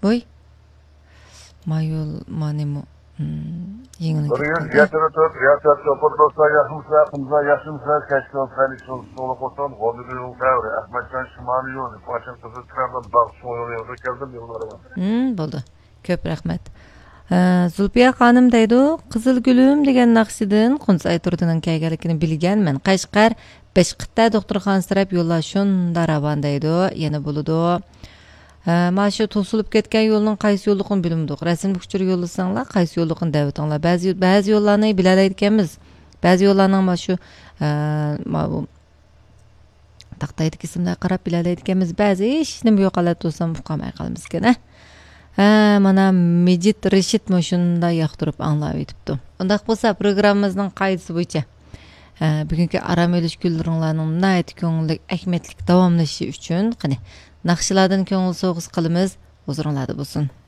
Voy. Mayol manimo. Yengillik ketdi. Riyasat Chopur dostlar yaşımsa keşke seni solu kotan Godri Ulkavri Ahmetcan Şimani yolu Paşam kızı Trabzon Dağ soyunu geldim yolları var. Bo'ldi. Ko'p rahmat. Zulfiya xonim deydi, Qizil gulum degan naqshidan Qunus Ayturdining kelganligini bilganman. Qashqar Beshqitda doktorxonasirab yo'llar shunda ravan deydi. Yana bo'ladi. Mana shu to'silib ketgan yo'lning qaysi yo'lligini bilmadik. Rasmli uçur yo'llasanglar, qaysi yo'lligini davitinglar. Ba'zi yo'llarni bilalaydi ekanmiz. Ba'zi yo'llarning mana shu taqtaydi qismida qarab bilalaydi ekanmiz. Ba'zi hech nima yo'qoladi bo'lsam uqamay qolamiz ekan. Mana Mejit Rashid shunda yoqtirib anglab etibdi. Undaq bo'lsa programmamizning qoidasi bo'yicha bugungi aram o'lish kunlaringlarning nihoyat ko'ngilli ahmetlik davomlashi uchun qani naqshlardan ko'ngil so'g'iz qilamiz. Huzuringlarda bo'lsin.